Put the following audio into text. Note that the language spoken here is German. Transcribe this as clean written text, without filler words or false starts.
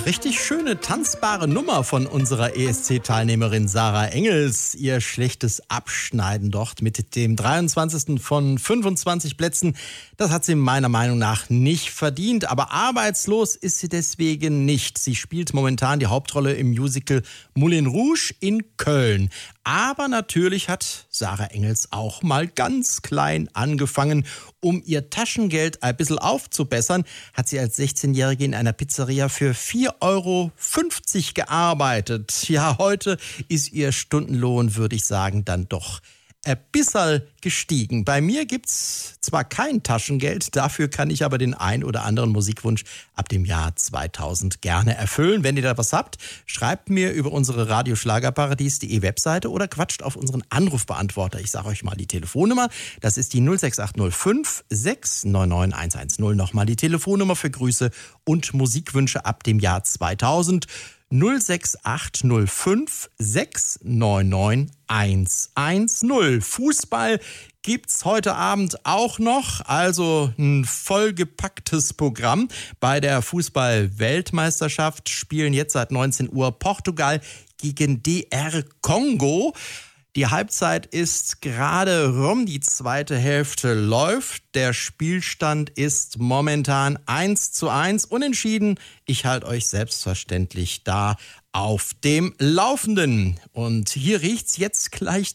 Richtig schöne, tanzbare Nummer von unserer ESC-Teilnehmerin Sarah Engels. Ihr schlechtes Abschneiden dort mit dem 23. von 25 Plätzen, das hat sie meiner Meinung nach nicht verdient. Aber arbeitslos ist sie deswegen nicht. Sie spielt momentan die Hauptrolle im Musical Moulin Rouge in Köln. Aber natürlich hat Sarah Engels auch mal ganz klein angefangen. Um ihr Taschengeld ein bisschen aufzubessern, hat sie als 16-Jährige in einer Pizzeria für 4,50 Euro gearbeitet. Ja, heute ist ihr Stundenlohn, würde ich sagen, dann doch ein bisschen gestiegen. Bei mir gibt's zwar kein Taschengeld, dafür kann ich aber den ein oder anderen Musikwunsch ab dem Jahr 2000 gerne erfüllen. Wenn ihr da was habt, schreibt mir über unsere radioschlagerparadies.de Webseite oder quatscht auf unseren Anrufbeantworter. Ich sage euch mal die Telefonnummer, das ist die 06805 699 110. Nochmal die Telefonnummer für Grüße und Musikwünsche ab dem Jahr 2000. 06805 699 110. Fußball gibt's heute Abend auch noch, also ein vollgepacktes Programm. Bei der Fußball-Weltmeisterschaft spielen jetzt seit 19 Uhr Portugal gegen DR Kongo. Die Halbzeit ist gerade rum, die zweite Hälfte läuft. Der Spielstand ist momentan 1:1 unentschieden. Ich halte euch selbstverständlich da auf dem Laufenden. Und hier riecht's jetzt gleich